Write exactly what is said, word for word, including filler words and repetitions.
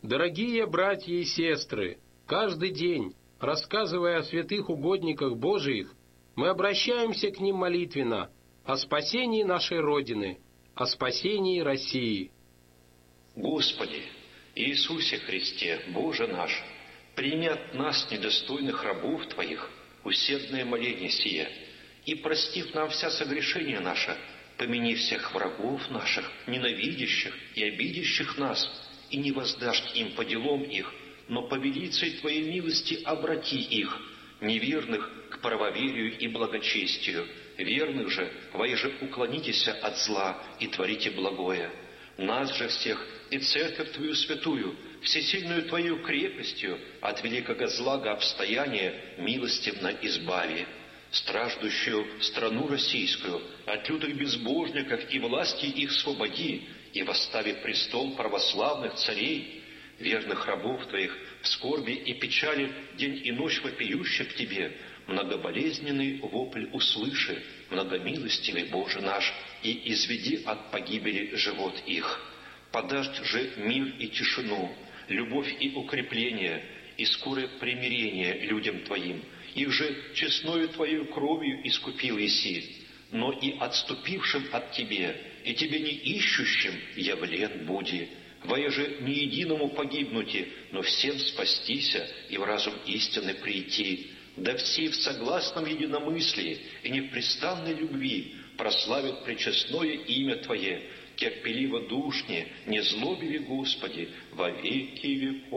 Дорогие братья и сестры, каждый день, рассказывая о святых угодниках Божиих, мы обращаемся к ним молитвенно о спасении нашей Родины, о спасении России. Господи, Иисусе Христе, Боже наш, прими от нас, недостойных рабов Твоих, усердное моление сие, и, простив нам вся согрешения наши, помяни всех врагов наших, ненавидящих и обидящих нас, и не воздашь им по делам их, но по велицей Твоей милости обрати их, неверных к правоверию и благочестию, верных же, воеже уклонитесь от зла и творите благое. Нас же всех и церковь Твою святую, всесильную Твою крепостью от великого злага обстояния милостивно избави. Страждущую страну российскую от лютых безбожников и власти их свободи, и восстави престол православных царей, верных рабов Твоих в скорби и печали день и ночь вопиющих к Тебе, многоболезненный вопль услыши, многомилостивый Боже наш, и изведи от погибели живот их. Подашь же мир и тишину, любовь и укрепление, и скорое примирение людям Твоим. Их же честною Твоею кровью искупил еси, но и отступившим от Тебе, и Тебе не ищущим явлен буди. Воеже не единому погибнути, но всем спастися и в разум истины прийти. Да все в согласном единомыслии и непрестанной любви прославят пречестное имя Твое, терпеливо душне, не злобили, Господи, во веки веков.